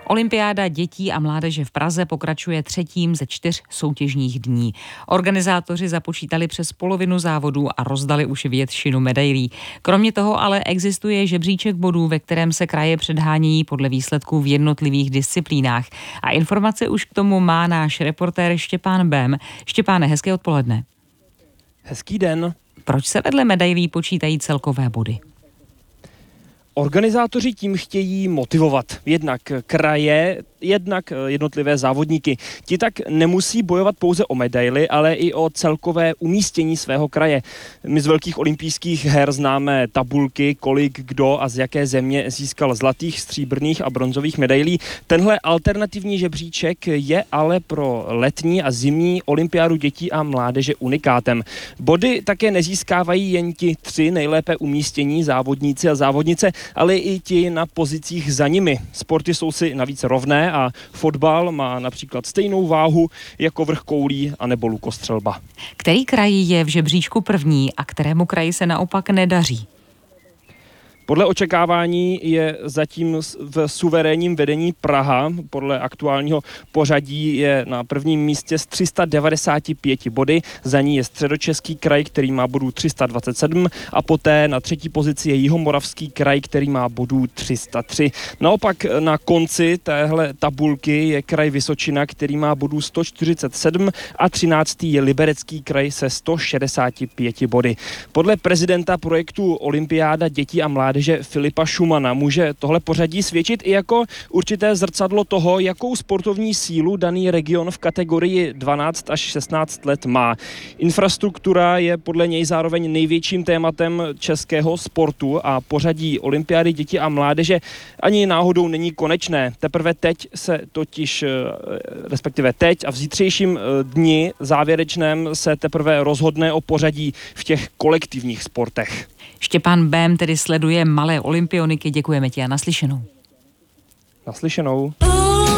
Olympiáda dětí a mládeže v Praze pokračuje 3. ze 4 soutěžních dní. Organizátoři započítali přes polovinu závodů a rozdali už většinu medailí. Kromě toho ale existuje žebříček bodů, ve kterém se kraje předhánějí podle výsledků v jednotlivých disciplínách. A informace už k tomu má náš reportér Štěpán Bém. Štěpáne, hezké odpoledne. Hezký den. Proč se vedle medailí počítají celkové body? Organizátoři tím chtějí motivovat jednak kraje, jednak jednotlivé závodníky. Ti tak nemusí bojovat pouze o medaily, ale i o celkové umístění svého kraje. My z velkých olympijských her známe tabulky, kolik kdo a z jaké země získal zlatých, stříbrných a bronzových medailí. Tenhle alternativní žebříček je ale pro letní a zimní olympiádu dětí a mládeže unikátem. Body také nezískávají jen ti 3 nejlépe umístění závodníci a závodnice, ale i ti na pozicích za nimi. Sporty jsou si navíc rovné a fotbal má například stejnou váhu jako vrch koulí anebo lukostřelba. Který kraj je v žebříčku první a kterému kraji se naopak nedaří? Podle očekávání je zatím v suverénním vedení Praha. Podle aktuálního pořadí je na prvním místě s 395 body. Za ní je Středočeský kraj, který má bodů 327 a poté na 3. pozici je Jihomoravský kraj, který má bodů 303. Naopak na konci téhle tabulky je kraj Vysočina, který má bodů 147 a 13. je Liberecký kraj se 165 body. Podle prezidenta projektu Olympiáda dětí a mládeže Filipa Šumana může tohle pořadí svědčit i jako určité zrcadlo toho, jakou sportovní sílu daný region v kategorii 12 až 16 let má. Infrastruktura je podle něj zároveň největším tématem českého sportu a pořadí olympiády dětí a mládeže ani náhodou není konečné. Teprve teď se totiž, respektive teď a v zítřejším dni závěrečném se teprve rozhodne o pořadí v těch kolektivních sportech. Štěpán Bém tedy sleduje malé olympioniky. Děkujeme ti a naslyšenou. Naslyšenou.